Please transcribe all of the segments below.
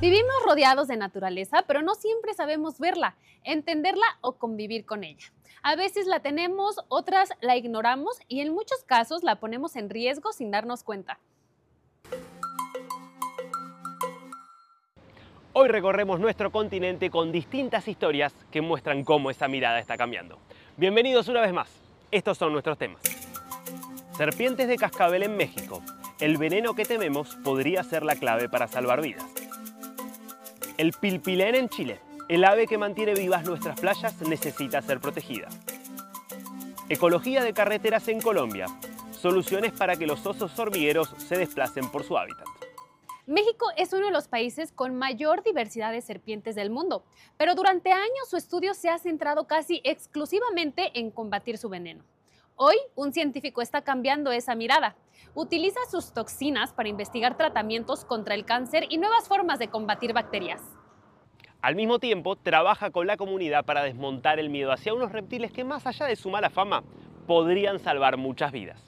Vivimos rodeados de naturaleza, pero no siempre sabemos verla, entenderla o convivir con ella. A veces la tenemos, otras la ignoramos y en muchos casos la ponemos en riesgo sin darnos cuenta. Hoy recorremos nuestro continente con distintas historias que muestran cómo esa mirada está cambiando. Bienvenidos una vez más. Estos son nuestros temas. Serpientes de cascabel en México. El veneno que tememos podría ser la clave para salvar vidas. El pilpilén en Chile. El ave que mantiene vivas nuestras playas necesita ser protegida. Ecología de carreteras en Colombia. Soluciones para que los osos hormigueros se desplacen por su hábitat. México es uno de los países con mayor diversidad de serpientes del mundo, pero durante años su estudio se ha centrado casi exclusivamente en combatir su veneno. Hoy, un científico está cambiando esa mirada. Utiliza sus toxinas para investigar tratamientos contra el cáncer y nuevas formas de combatir bacterias. Al mismo tiempo, trabaja con la comunidad para desmontar el miedo hacia unos reptiles que, más allá de su mala fama, podrían salvar muchas vidas.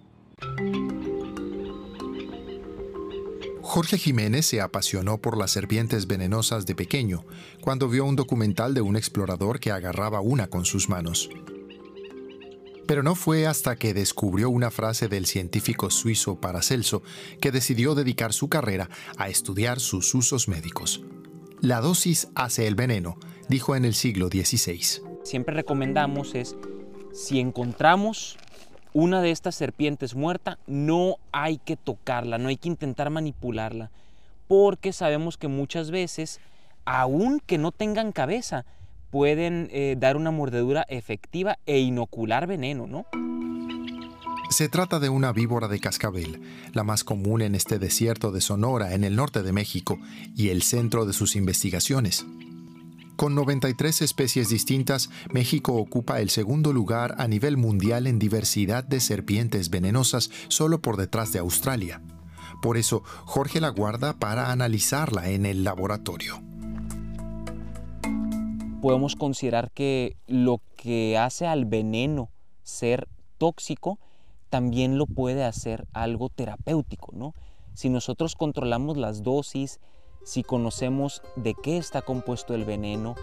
Jorge Jiménez se apasionó por las serpientes venenosas de pequeño, cuando vio un documental de un explorador que agarraba una con sus manos. Pero no fue hasta que descubrió una frase del científico suizo Paracelso que decidió dedicar su carrera a estudiar sus usos médicos. La dosis hace el veneno, dijo en el siglo XVI. Siempre recomendamos si encontramos una de estas serpientes muerta, no hay que tocarla, no hay que intentar manipularla, porque sabemos que muchas veces, aunque no tengan cabeza, pueden dar una mordedura efectiva e inocular veneno, ¿no? Se trata de una víbora de cascabel, la más común en este desierto de Sonora, en el norte de México, y el centro de sus investigaciones. Con 93 especies distintas, México ocupa el segundo lugar a nivel mundial en diversidad de serpientes venenosas, solo por detrás de Australia. Por eso, Jorge la guarda para analizarla en el laboratorio. Podemos considerar que lo que hace al veneno ser tóxico también lo puede hacer algo terapéutico, ¿no? Si nosotros controlamos las dosis, si conocemos de qué está compuesto el veneno.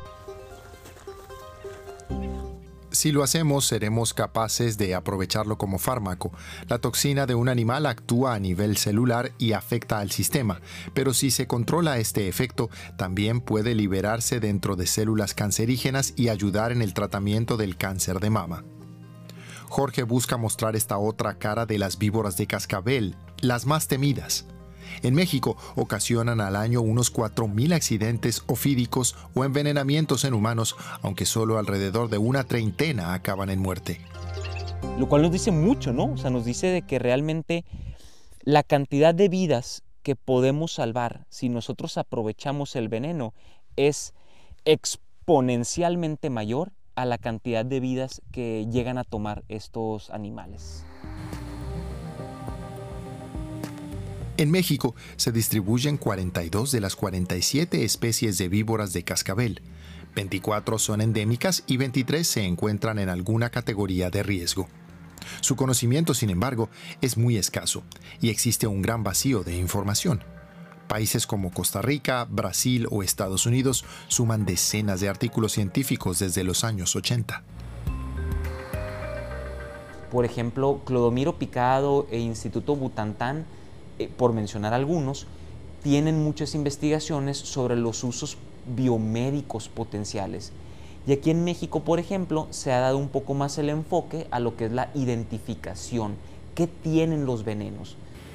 Si lo hacemos, seremos capaces de aprovecharlo como fármaco. La toxina de un animal actúa a nivel celular y afecta al sistema, pero si se controla este efecto, también puede liberarse dentro de células cancerígenas y ayudar en el tratamiento del cáncer de mama. Jorge busca mostrar esta otra cara de las víboras de cascabel, las más temidas. En México ocasionan al año unos 4.000 accidentes ofídicos o envenenamientos en humanos, aunque solo alrededor de una treintena acaban en muerte. Lo cual nos dice mucho, ¿no? O sea, nos dice de que realmente la cantidad de vidas que podemos salvar si nosotros aprovechamos el veneno es exponencialmente mayor a la cantidad de vidas que llegan a tomar estos animales. En México se distribuyen 42 de las 47 especies de víboras de cascabel. 24 son endémicas y 23 se encuentran en alguna categoría de riesgo. Su conocimiento, sin embargo, es muy escaso y existe un gran vacío de información. Países como Costa Rica, Brasil o Estados Unidos suman decenas de artículos científicos desde los años 80. Por ejemplo, Clodomiro Picado e Instituto Butantan, por mencionar algunos, tienen muchas investigaciones sobre los usos biomédicos potenciales. Y aquí en México, por ejemplo, se ha dado un poco más el enfoque a lo que es la identificación. ¿Qué tienen los venenos?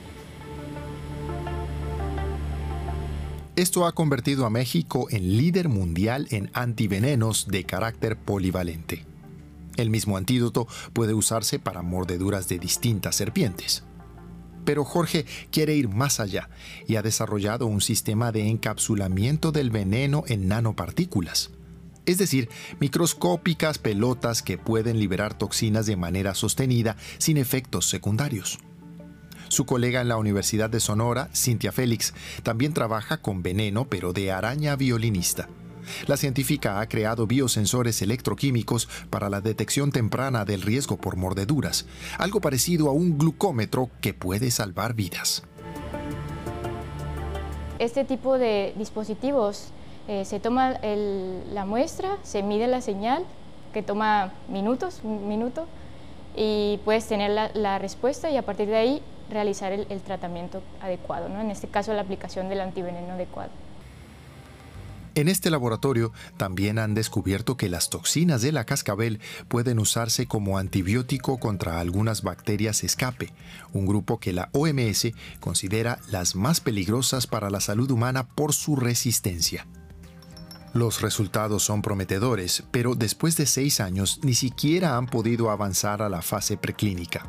Esto ha convertido a México en líder mundial en antivenenos de carácter polivalente. El mismo antídoto puede usarse para mordeduras de distintas serpientes. Pero Jorge quiere ir más allá y ha desarrollado un sistema de encapsulamiento del veneno en nanopartículas. Es decir, microscópicas pelotas que pueden liberar toxinas de manera sostenida sin efectos secundarios. Su colega en la Universidad de Sonora, Cintia Félix, también trabaja con veneno, pero de araña violinista. La científica ha creado biosensores electroquímicos para la detección temprana del riesgo por mordeduras, algo parecido a un glucómetro que puede salvar vidas. Este tipo de dispositivos se toma la muestra, se mide la señal, que toma minutos, un minuto, y puedes tener la respuesta y a partir de ahí realizar el tratamiento adecuado, ¿no? En este caso la aplicación del antiveneno adecuado. En este laboratorio también han descubierto que las toxinas de la cascabel pueden usarse como antibiótico contra algunas bacterias escape, un grupo que la OMS considera las más peligrosas para la salud humana por su resistencia. Los resultados son prometedores, pero después de 6 años ni siquiera han podido avanzar a la fase preclínica.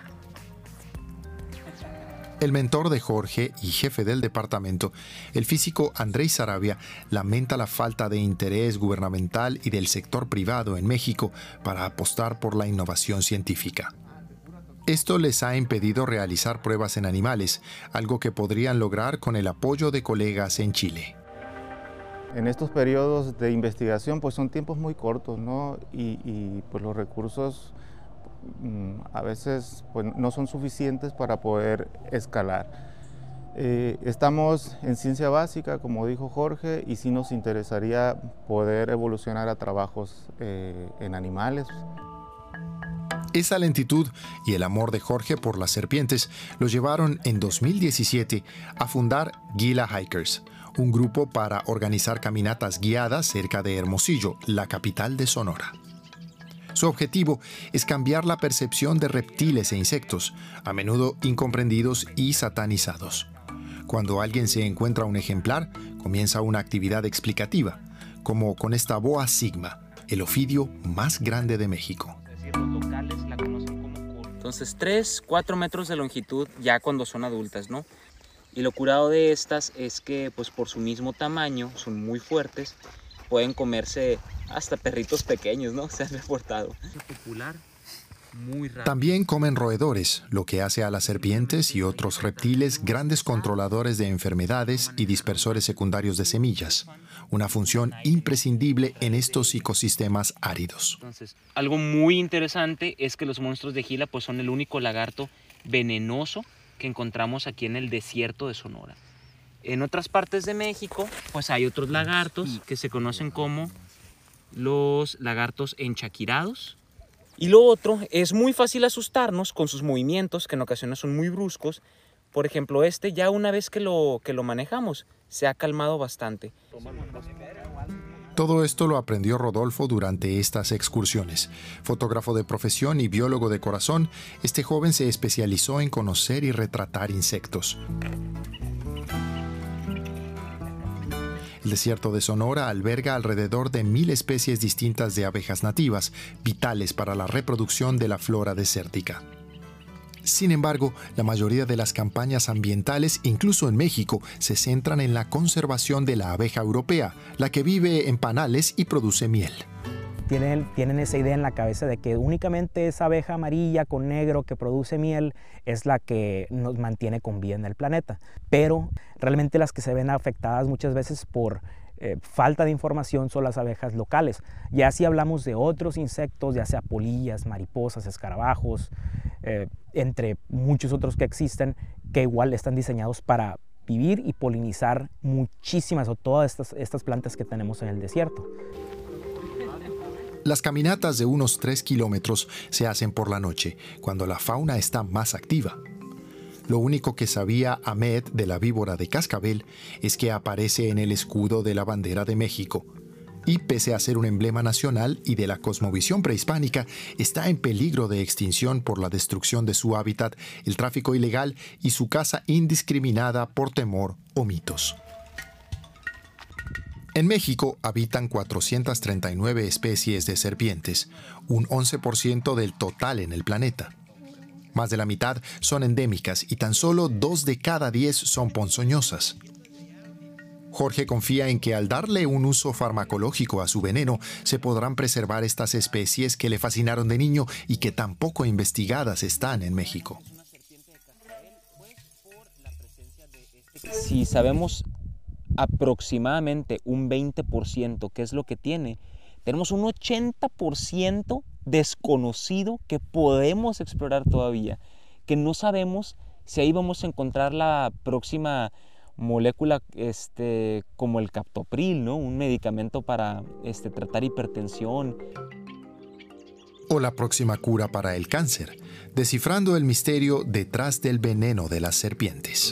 El mentor de Jorge y jefe del departamento, el físico Andrei Saravia, lamenta la falta de interés gubernamental y del sector privado en México para apostar por la innovación científica. Esto les ha impedido realizar pruebas en animales, algo que podrían lograr con el apoyo de colegas en Chile. En estos periodos de investigación pues son tiempos muy cortos, ¿no? Y pues los recursos a veces pues, no son suficientes para poder escalar. Estamos en ciencia básica, como dijo Jorge, y sí nos interesaría poder evolucionar a trabajos en animales. Esa lentitud y el amor de Jorge por las serpientes lo llevaron en 2017 a fundar Gila Hikers, un grupo para organizar caminatas guiadas cerca de Hermosillo, la capital de Sonora. Su objetivo es cambiar la percepción de reptiles e insectos, a menudo incomprendidos y satanizados. Cuando alguien se encuentra un ejemplar, comienza una actividad explicativa, como con esta boa sigma, el ofidio más grande de México. Entonces 3-4 metros de longitud ya cuando son adultas, ¿no? Y lo curado de estas es que pues por su mismo tamaño son muy fuertes, pueden comerse hasta perritos pequeños, ¿no? Se han reportado. Popular, muy rápido. También comen roedores, lo que hace a las serpientes y otros reptiles grandes controladores de enfermedades y dispersores secundarios de semillas, una función imprescindible en estos ecosistemas áridos. Entonces, algo muy interesante es que los monstruos de Gila pues, son el único lagarto venenoso que encontramos aquí en el desierto de Sonora. En otras partes de México, pues hay otros lagartos que se conocen como los lagartos enchaquirados. Y lo otro, es muy fácil asustarnos con sus movimientos, que en ocasiones son muy bruscos. Por ejemplo, este ya una vez que lo manejamos, se ha calmado bastante. Todo esto lo aprendió Rodolfo durante estas excursiones. Fotógrafo de profesión y biólogo de corazón, este joven se especializó en conocer y retratar insectos. El desierto de Sonora alberga alrededor de 1000 especies distintas de abejas nativas, vitales para la reproducción de la flora desértica. Sin embargo, la mayoría de las campañas ambientales, incluso en México, se centran en la conservación de la abeja europea, la que vive en panales y produce miel. Tienen esa idea en la cabeza de que únicamente esa abeja amarilla con negro que produce miel es la que nos mantiene con vida en el planeta. Pero realmente las que se ven afectadas muchas veces por falta de información son las abejas locales. Ya si hablamos de otros insectos, ya sea polillas, mariposas, escarabajos, entre muchos otros que existen, que igual están diseñados para vivir y polinizar muchísimas o todas estas plantas que tenemos en el desierto. Las caminatas de unos 3 kilómetros se hacen por la noche, cuando la fauna está más activa. Lo único que sabía Ahmed de la víbora de cascabel es que aparece en el escudo de la bandera de México. Y pese a ser un emblema nacional y de la cosmovisión prehispánica, está en peligro de extinción por la destrucción de su hábitat, el tráfico ilegal y su caza indiscriminada por temor o mitos. En México habitan 439 especies de serpientes, un 11% del total en el planeta. Más de la mitad son endémicas y tan solo 2 de cada 10 son ponzoñosas. Jorge confía en que al darle un uso farmacológico a su veneno, se podrán preservar estas especies que le fascinaron de niño y que tan poco investigadas están en México. Si sabemos aproximadamente un 20% qué es lo que tiene, tenemos un 80% desconocido que podemos explorar todavía, que no sabemos si ahí vamos a encontrar la próxima molécula como el captopril, ¿no? Un medicamento para tratar hipertensión. O la próxima cura para el cáncer, descifrando el misterio detrás del veneno de las serpientes.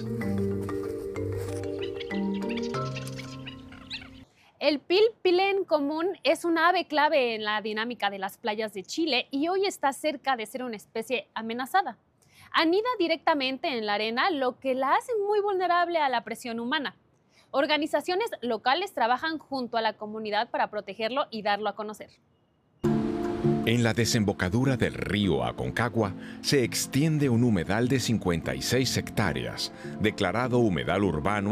El pilpilén común es un ave clave en la dinámica de las playas de Chile y hoy está cerca de ser una especie amenazada. Anida directamente en la arena, lo que la hace muy vulnerable a la presión humana. Organizaciones locales trabajan junto a la comunidad para protegerlo y darlo a conocer. En la desembocadura del río Aconcagua se extiende un humedal de 56 hectáreas, declarado humedal urbano